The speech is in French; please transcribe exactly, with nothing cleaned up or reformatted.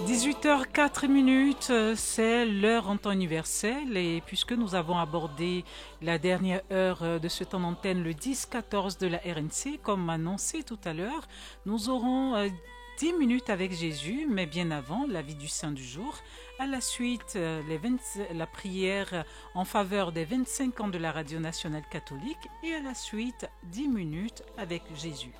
dix-huit heures quatre minutes, c'est l'heure en temps universel et puisque nous avons abordé la dernière heure de ce temps d'antenne, le dix quatorze de la R N C, comme annoncé tout à l'heure, nous aurons euh, dix minutes avec Jésus, mais bien avant, la vie du saint du jour. À la suite, euh, les vingt, la prière en faveur des vingt-cinq ans de la Radio nationale catholique et à la suite, dix minutes avec Jésus.